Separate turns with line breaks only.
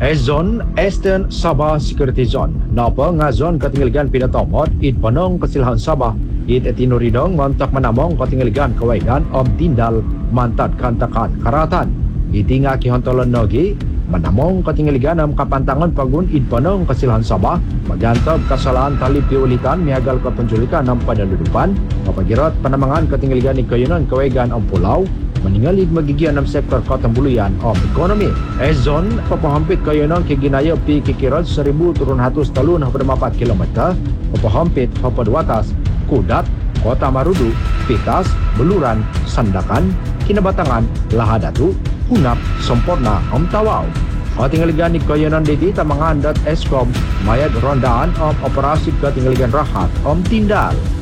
Zone Eastern Sabah Security Zone. Napa nga zone katingaligan pinatomot it panong kasilhan Sabah it etinuridong montak manamong katingaligan kawaigan om tindal mantad kantakan karatan. Iti nga kihontolon nogi manamong katingaligan am kapantangan pagun it panong kasilhan Sabah magyantab kasalahan talip piulitan mihagal kapanjulikan ng padaludupan mapagirot panamangan katingaligan ni kayunan kawaigan ang pulau maningalid magigyan ng sektor katambuluyan o ekonomi. Zone, papahampit kayo ng kiginayo pi kikirod sa 1,300 talon na 4 kilometer, papahampit papadwatas, kudat, kota marudu, pitas, buluran, sandakan, kinabatangan, lahadatu, hunap, somporna, tawaw. O tingaligan ni kayo ng didi tamangan.escom mayad rondaan o operasi katingaligan rahat tindal.